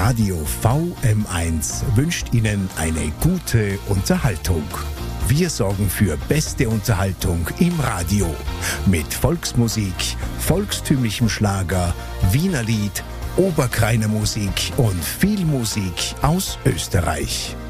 Radio VM1 wünscht Ihnen eine gute Unterhaltung. Wir sorgen für beste Unterhaltung im Radio mit Volksmusik, volkstümlichem Schlager, Wienerlied, Oberkreiner Musik und viel Musik aus Österreich.